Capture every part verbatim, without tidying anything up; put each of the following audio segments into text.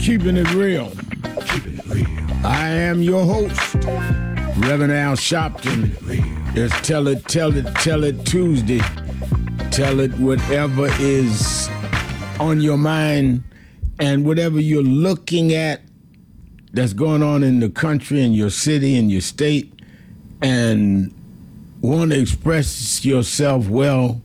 Keeping it real. Keeping it real. I am your host, Reverend Al Sharpton. It's Tell It, Tell It, Tell It Tuesday. Tell it whatever is on your mind and whatever you're looking at that's going on in the country, in your city, in your state, and want to express yourself well.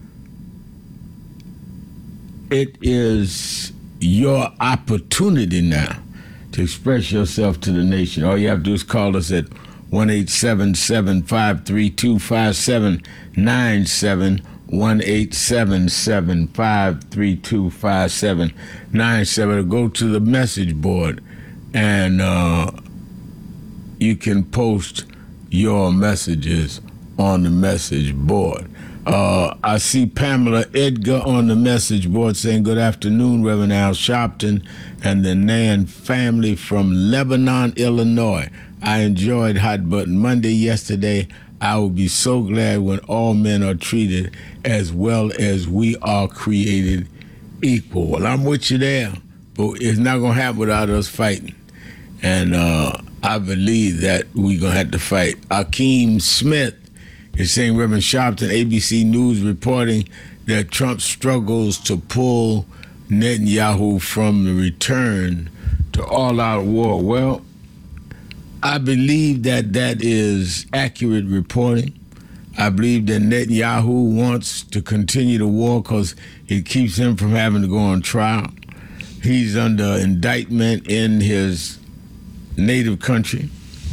It is your opportunity now to express yourself to the nation. All you have to do is call us at one eight seven seven, five three two, five seven nine seven, one eight seven seven, five three two, five seven nine seven, or go to the message board and uh, you can post your messages on the message board. Uh, I see Pamela Edgar on the message board saying, good afternoon, Reverend Al Sharpton and the Nan family from Lebanon, Illinois. I enjoyed Hot Button Monday yesterday. I will be so glad when all men are treated as well as we are created equal. Well, I'm with you there, but it's not going to happen without us fighting. And uh, I believe that we're going to have to fight. Akeem Smith is saying, Reverend Sharpton, A B C News reporting that Trump struggles to pull Netanyahu from the return to all-out war. Well, I believe that that is accurate reporting. I believe that Netanyahu wants to continue the war because it keeps him from having to go on trial. He's under indictment in his native country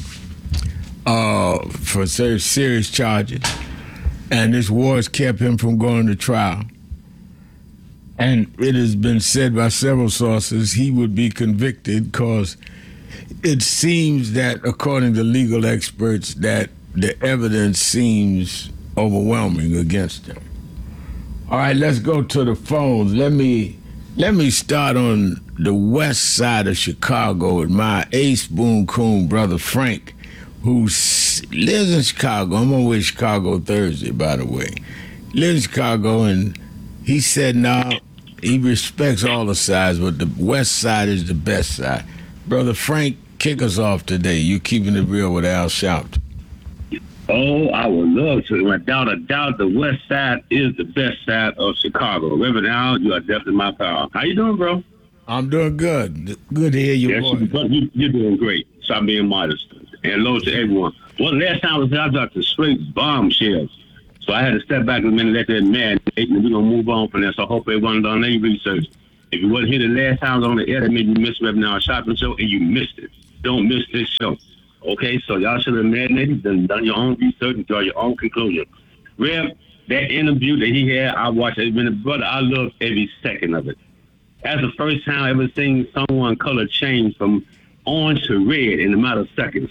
uh, for very serious charges, and this war has kept him from going to trial. And it has been said by several sources he would be convicted because it seems that, according to legal experts, that the evidence seems overwhelming against him. All right, let's go to the phones. Let me let me start on the west side of Chicago with my ace boon coon brother Frank, who lives in Chicago. I'm on with Chicago Thursday, by the way. Lives in Chicago, and he said, no, he respects all the sides, but the west side is the best side. Brother Frank, kick us off today. You keeping it real with Al Sharpton. Oh, I would love to. Without a doubt, the west side is the best side of Chicago. Reverend Al, you are definitely my pal. How you doing, bro? I'm doing good. Good to hear your yes, voice. You, you're doing great. Stop being modest. And hello to everyone. Well, last time I was out, I got the straight bombshells. So I had to step back a minute, let that marinate, and we're going to move on from there. So I hope everyone done their research. If you wasn't here the last time I was on the air, that made you miss Reverend Al Sharpton show, and you missed it. Don't miss this show. Okay, so y'all should have marinated, done, done your own research, and draw your own conclusion. Rev, that interview that he had, I watched it. Been brother, I loved every second of it. That's the first time I ever seen someone color change from orange to red in a matter of seconds.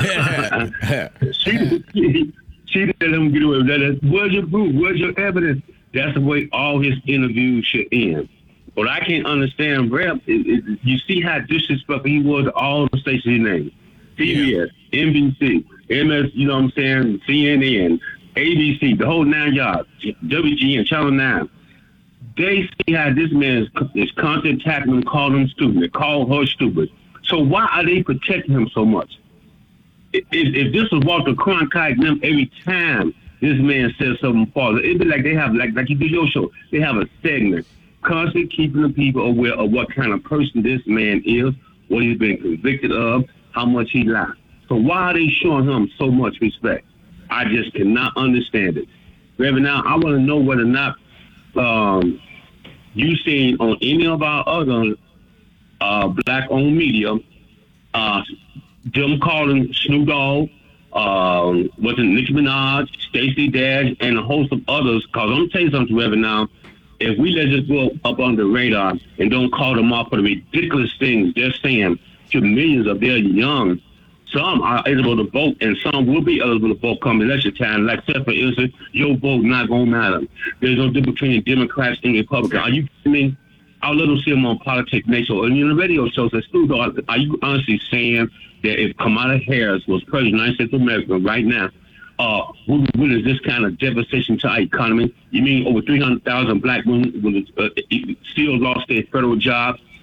she, she, she didn't let him get away with that. Where's your proof? Where's your evidence? That's the way all his interviews should end. What I can't understand, Rev, is, is you see how disrespectful he was to all the stations he named. C B S, yeah. N B C, M S, you know what I'm saying, C N N, A B C, the whole nine yards, W G N, Channel nine. They see how this man is, is constantly attacking him, calling him stupid. They call her stupid. So why are they protecting him so much? If, if this was Walter Cronkite, them every time this man says something false, it'd be like they have, like like you do your show, they have a segment, constantly keeping the people aware of what kind of person this man is, what he's been convicted of, how much he lied. So why are they showing him so much respect? I just cannot understand it. Reverend, now I want to know whether or not um, you seen on any of our other uh, black-owned media, uh, them calling Snoop Dogg, uh, was it Nicki Minaj, Stacey Dash, and a host of others. Because I'm going to tell you something, Reverend, now. If we let this go up on the radar and don't call them off for the ridiculous things they're saying to millions of their young, some are eligible to vote and some will be eligible to vote come election time. Like, say, for instance, your vote not going to matter. There's no difference between Democrats and Republicans. Are you kidding me? I literally see them on Politics Nation or in the radio shows that Stu, are you honestly saying that if Kamala Harris was president of the United States of America right now, uh, what, what is this kind of devastation to our economy? You mean over three hundred thousand black women will, uh, still lost their federal jobs?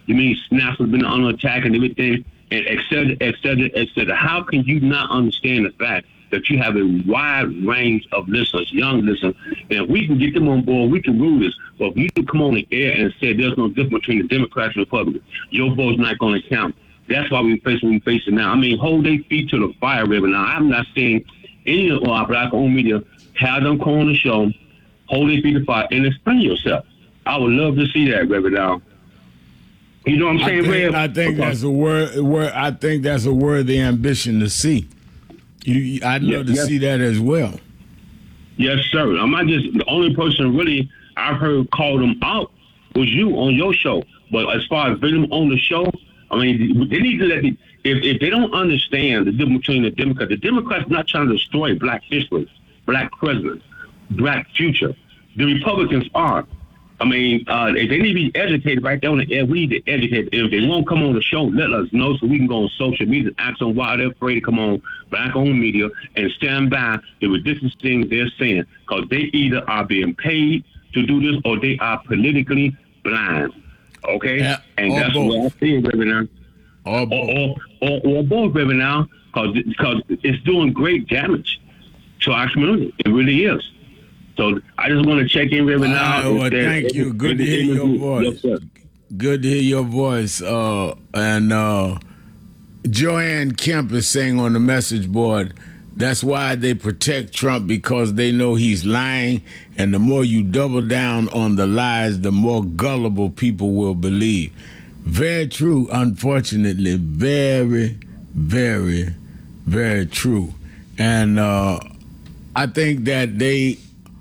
You mean snaps have been under attack and everything, and et cetera, et cetera, et cetera. How can you not understand the fact that you have a wide range of listeners, young listeners, and if we can get them on board, we can rule this. But if you can come on the air and say there's no difference between the Democrats and Republicans, your vote's not going to count. That's why we face what we face now. I mean, hold their feet to the fire, Reverend. Now, I'm not saying any of our black-owned media have them come on the show, hold their feet to the fire, and explain yourself. I would love to see that, Reverend. Now, you know what I'm saying, I think, Rev? I think that's a word, word. I think that's a worthy ambition to see. You, I'd love yes, to yes. see that as well. Yes, sir. I'm not just the only person really I've heard call them out was you on your show. But as far as bringing them on the show, I mean, they need to let the, if if they don't understand the difference between the Democrats, the Democrats not trying to destroy black history, black presidents, black future. The Republicans are. I mean, uh, if they need to be educated right there on the air, we need to educate. If they won't come on the show, let us know so we can go on social media and ask them why they're afraid to come on black-owned media and stand by the ridiculous things they're saying. Because they either are being paid to do this or they are politically blind. Okay? Yeah, and that's both. what I see, Reverend. Now. Or both. Or, or, or, or both, Reverend, now, because it's doing great damage to our community. It really is. So I just want to check in, Reverend. Uh, Now. well, thank you. Good to hear your voice. Yes, Good to hear your voice. Uh, and uh, Joanne Kemp is saying on the message board, that's why they protect Trump, because they know he's lying. And the more you double down on the lies, the more gullible people will believe. Very true, unfortunately. Very, very, very true. And uh, I think that they...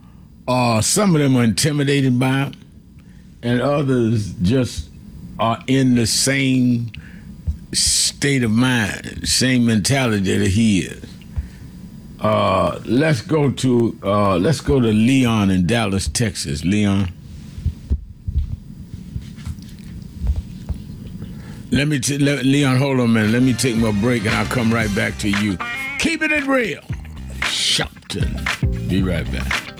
Uh, some of them are intimidated by him, and others just are in the same state of mind, same mentality that he is. Uh, let's go to uh, let's go to Leon in Dallas, Texas. Leon, let me t- let, Leon, hold on a minute. Let me take my break, and I'll come right back to you. Keep it real, Sharpton. Be right back.